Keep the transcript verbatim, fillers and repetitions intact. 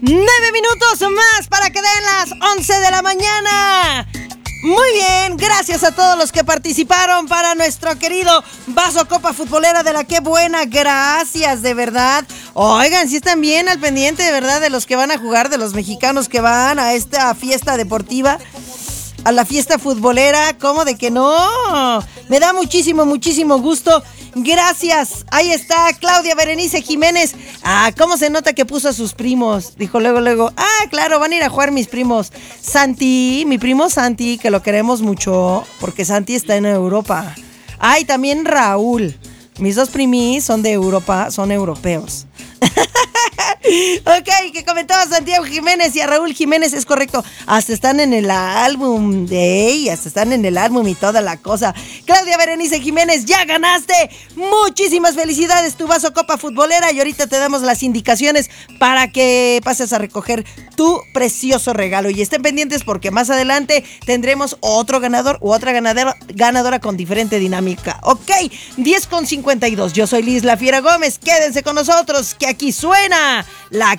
Nueve minutos más para que den las once de la mañana. Muy bien, gracias a todos los que participaron para nuestro querido Vaso Copa Futbolera de la Qué Buena. Gracias, de verdad. Oigan, si están bien al pendiente, de verdad, de los que van a jugar, de los mexicanos que van a esta fiesta deportiva, a la fiesta futbolera. ¿Cómo de que no? Me da muchísimo, muchísimo gusto. Gracias. Ahí está Claudia Berenice Jiménez. Ah, ¿cómo se nota que puso a sus primos? Dijo luego, luego. Ah, claro, van a ir a jugar mis primos. Santi, mi primo Santi, que lo queremos mucho, porque Santi está en Europa. Ah, y también Raúl. Mis dos primis son de Europa, son europeos. Ok, que comentaba Santiago Jiménez y a Raúl Jiménez, es correcto. Hasta están en el álbum de ella, hasta están en el álbum y toda la cosa. Claudia Berenice Jiménez, ya ganaste. Muchísimas felicidades, tu Vaso Copa Futbolera. Y ahorita te damos las indicaciones para que pases a recoger tu precioso regalo. Y estén pendientes porque más adelante tendremos otro ganador u otra ganadora, ganadora con diferente dinámica. Ok, diez con cincuenta y dos. Yo soy Liz La Fiera Gómez. Quédense con nosotros, que aquí suena la